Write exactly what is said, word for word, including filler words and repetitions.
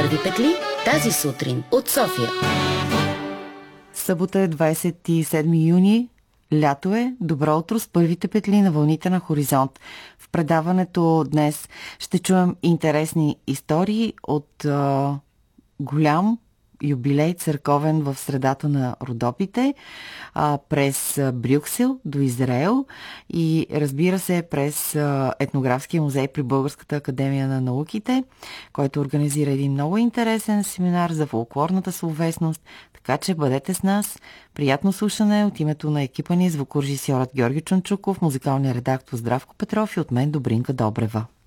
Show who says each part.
Speaker 1: Първи петли тази сутрин от София.
Speaker 2: Събота е двадесет и седми юни. Лято е. Добро утро с първите петли на вълните на Хоризонт. В предаването днес ще чуем интересни истории от а, голям юбилей църковен в средата на Родопите, а, през Брюксел до Израел и разбира се през а, Етнографския музей при Българската академия на науките, който организира един много интересен семинар за фолклорната словесност, така че бъдете с нас. Приятно слушане от името на екипа ни, звукорежисьорът Георги Чунчуков, музикалният редактор Здравко Петров и от мен Добринка Добрева.